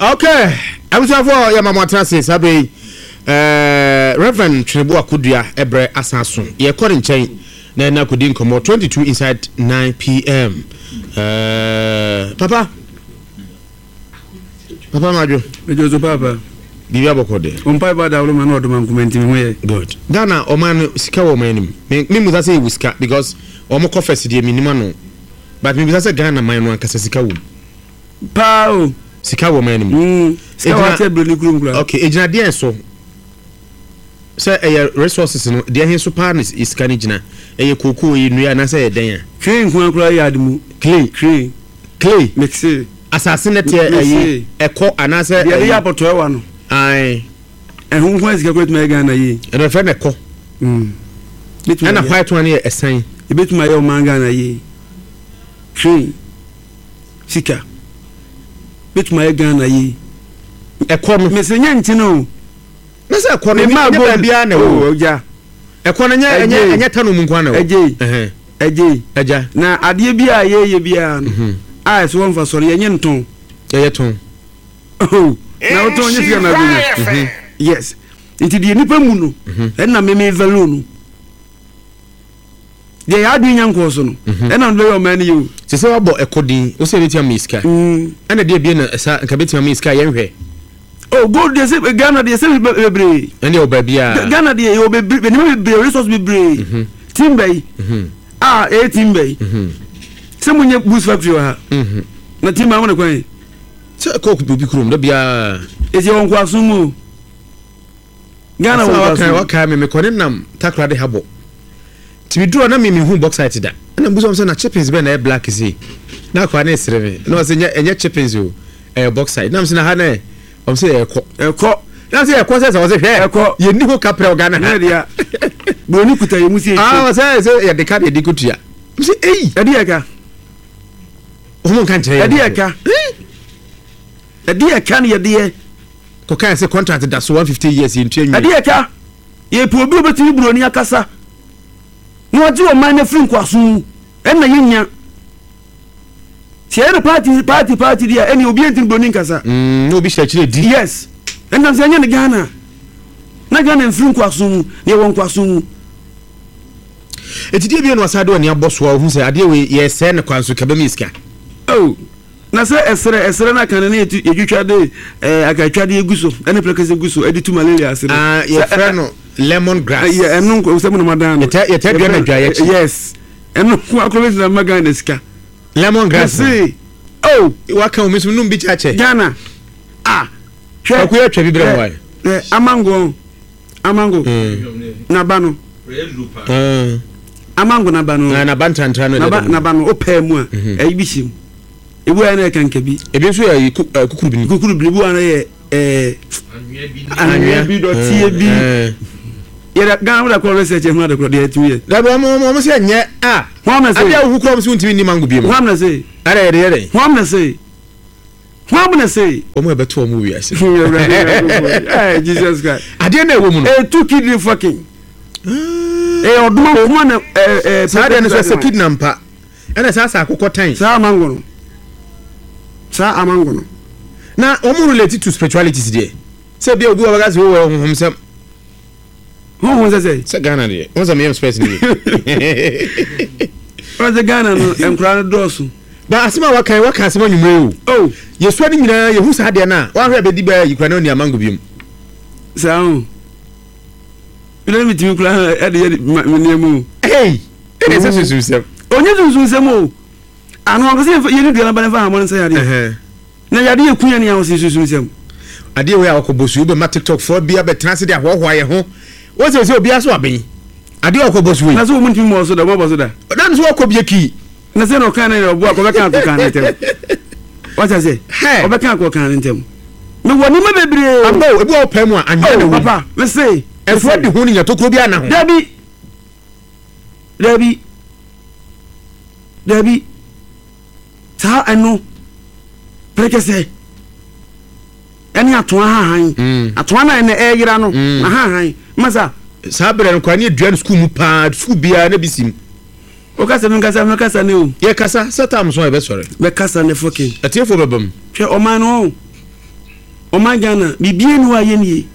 Okay, I was for your mama translates. Abe, Reverend Tribu Akudua Ebre Asasun. Ye calling chain. Na kudin komo 22 inside 9 p.m. Papa Majo. Ejozo papa. Bibi abokode. Ompa ba da uluma no oduma nkumenti me. Good. Ghana oman sika wo manim. Me musa say wiska because omo confess dey minima no. But me musa say Ghana man no ankasa sika wo. Pao. Sika wo manim. Sika wa te broni kurumkura. Okay, ejina dey so. Say resources no dey hin so partners is kan gina. Koko yi nua na say den. Clay nkuankura ya ademu. Clay. Mixi. Assassin net eko anase dey ya poto ewa no. Ai. Ehun kwa sika kwet ma Ghana yi. E do fe na eko. Na white one here esan. E betuma ye o man Ghana yi. Clay. Sika. Betuma ye Ghana yi. Eko no. Me se nya ntino. Na se eko no ma go bia na wo. Oja. Eko no nya tanu mu nkwa na wo. Eje. Na ade bia ye bia no. Ah, so one for sorry yenye nton. Ye ton. Oh. Na o ton nyefia na gugu. Yes. Iti die nipa mu no. Na me value no. Ye ya adu nyanko so no. Na ndo yo man you. Se se wabo ekodin, o se betia miska. Na die bia na sa nka betia miska yenhwe. Oh, go dey say Ghana dey say bebre. Ene o ba bia. Ghana dey o bebre, ni bebre resource bebre. Timbe. Timbe. Semunye boost factory wa. Na timba wona kwan. Se ko bi krom da bia. Ezi won kwa sumu. Ghana waka me kone nam takra de habo. Tibi duro na me hu box site da. Na buso am say na chippings be na black is. Na kwa na sreve. Na say enye chippings o. Box site. Na am say na ha na. Am say eko. Na say eko say say hwe. Ye ni ho kapre o Ghana. Na dia. Bo ni kuta ye musi. Say ya de ka de dikutua. Say edi aka. Omo kan tire. Edi aka. Edi aka ne ye ko kan say contract da so 150 years in twenu. Edi aka. Ye po obi obetini broni akasa. No odi o man na free kwaso. En na yenya. Tiere party dia eni obi entin broni nkasa. No obi shachire di. Yes. En na say nya ne Ghana. Na Ghana free kwaso. Ye won kwaso. Etidie bi no asade oni aboso hu say ade we ye se ne kwanso kabamiska. Oh. Na say esere na kan na etwitwa de akatwa de eguso ene plekase eguso editu malaria asere. Ye freno lemon grass. Enu ko se mu madan. Ye te dua na dua ye. Yes. Enu ko akobe na magana sika. Lemon grass. Oh, waka o misu num bi chache. Ghana. Hwe akuya twa bibere wa. Amango. Na bano. Amango na bano. Na bantantra no. Na bano opa mu a. Ebishim. Ebu ana kanka bi. Ebi so ya kukuru bi bu ana ye anwia bi do tie bi. Yera Ghana da ko research hu da ko de 2 years. Da ba mo se nye ho am na say. Ada hu krom se untimi ni mango bi mu. Ho am na say. Ada yere. Ho am na say. Omo ebeto omo wi ase. Hey Jesus Christ. Ade na ewo mu no. Two kidney fucking. Oduma wo na sa de no se kidnap pa. Ena sa akokọ tan. Sa amango no. Na omo related to spiritualities there. Say be obi wa gas wo hom sem. Who say Ghana there. What's a me space ni. What's the Ghana no enkra no dosu. Ba asema waka asema nyumre o. Oh, yesu ani nyina ye hu sa de na. Wa hwe be di ba yikra na oni amango biom. Sa o. Ile mi timi kula e de nemu. Hey, ene se susum. Onye susum o. Anu akose ye ni duana ba na fa amon se yade. Na yade ye kunya ni awose susum. Ade we akobosu be ma TikTok for bia be transe de ahwohwa ye ho. Wo se obi aso aben. Ade akobosu we. Na so mo ntimi mo so da mo boso da. Na so akobie ki. Na se no kan na obo akobe kan to kan ntem. What I say? Obe kan ko kan ntem. Me woni me bebre. Abo ebi o pam a anya na papa, me say. E fo de ho ni yatokro bia na ho. Dabi. Ta anu. Prekese. Eni atoa han. Atoa na ene eyira no. Na han. Masa sa bere no kwa ni aduan school mu pa school bia na bisim. O kasa ne o. Ye kasa setam so e be sore. Be kasa ne fucking. Atiefo bebam. Hwe o man no. ɔman Ghana bibie ni wa yɛ nie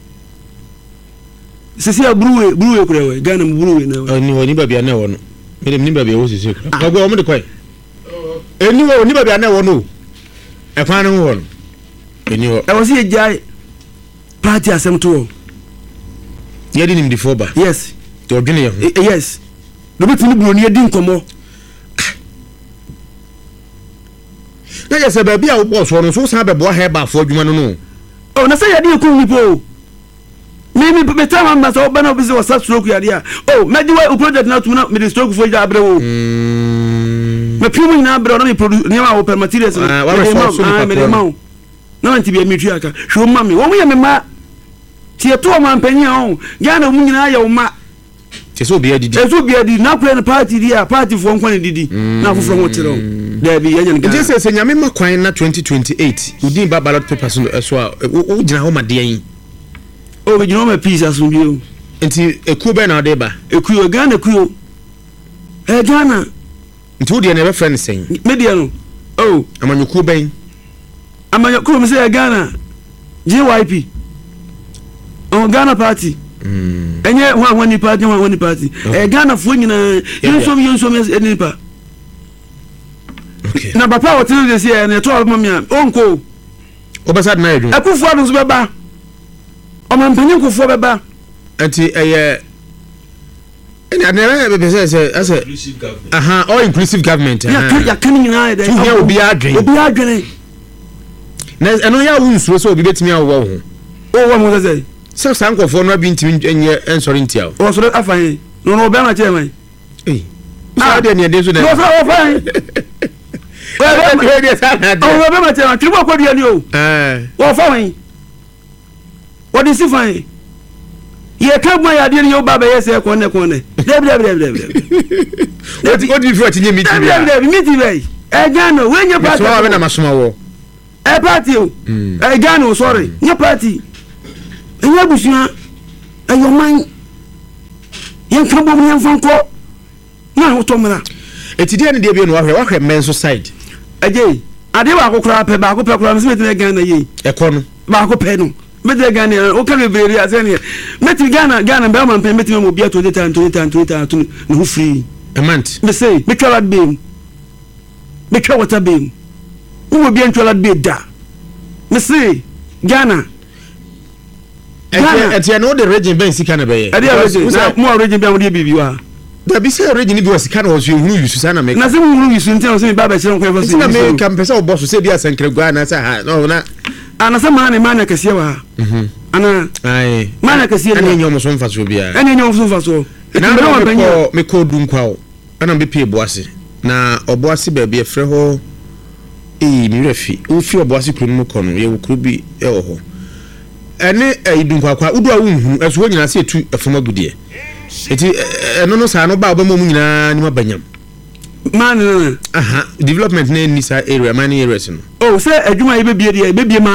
sisi a buruwe kura wɔ Ghana mu buruwe na wɔ ni woni baabi ana wɔ no me dem ni baabi wɔ sisi kura agbo ɔmo de kɔe eni wɔ ni baabi ana wɔ no ɛkwan no wɔ no eni wɔ ɛwɔ si yɛ gyae party asɛm to wɔ yɛ di nim di fo ba yes to odwene yɛ ho yes no betini buroni yɛ di nkɔmɔ na yɛ sɛ baabi a wo bɔ so no so san bɛboa ha ba fo adwuma no no oh na sɛ yɛ di ko nipo me betama ma so bana obi se wasa stroke ya dia oh meji wa project na tu na me stroke fo ja abre wo me pimu ina abre na me produce ni ma wo per materials na me ma na anti bi metri aka hwo ma me wo mo ye me ma tie to ma mpanya ho Ghana mu nyina ya wo ma so obi adidi so obi adidi na kure na party dia party fo nkwa ne didi na foforo ho tiro da bi yanya Ghana je se nyame ma kwan na 2028 udin ba ballot papers so a wo gina ho ma de yan o be gina ma peace asundue nti ekuo be na ode ba ekuo Ghana ekuo Ghana nti wo de na be friend sen media no oh amanyukuo ben amanyukuo me say Ghana JYP Ghana party enye wani party Ghana fo nyina yensom enipa okay na papa o tinu de say na to abamia onko obasa na edun akufo ado so beba o man panyin kufo beba anti eye eni adere be say aha all inclusive government ya kan nyina de ya obi adwen na eno ya wunsuo so obi betimi awo ho o wa mo say so sankofo no bi ntimi enye ensori ntia o so afan no be ma chairman so de ne de so de no so afan we de sa na de o be ma chairman tribo ko dia ni o wo fawin wo di sifan ye ka gba ya de ni o baba ye se ko ne de what do you feel tinye meeting de meeting be Ghana we nya party so we na masoma wo party o Ghana sorry nya party enya busia ayo man yen ka bom yen fanko na ho to mra etidi ne de bi no wahwe men so side aje ade wa akokora pe ba akopɛ kora me se Ghana ye ekɔ no ba akopɛ no me de Ghana o ka bebere asene meti Ghana be man pe meti mo bia to de tan no ho free a month me say me twa lad beam me twa water beam mo bia twa lad be da me say Ghana eti no the region ben sika na be ye na mo region ben wo de bibi wa da bi say region bi wasika na osu ehunu yusu sana me na se mo hunu yusu ntia o se ba ba chere nkwa fa so na me kam pesa o boss se bi asankre gua na sa ha no na ana se mana kase wa ana ai mana kase ana nyom so mfa so bia ana nyom so mfa so na me ko du nkwa o ana be pie boase na oboase ba bi efre ho mi refi o fi oboase kru no ko no ye wo kru bi e wo ho ene idunkwakwa udu a wunhu eso nyina se etu efoma gudie eti eno no sa no ba obamo mu nyina ni mabanyam man aha development na ni sa area mining areas no oh say adwuma ye bebie ma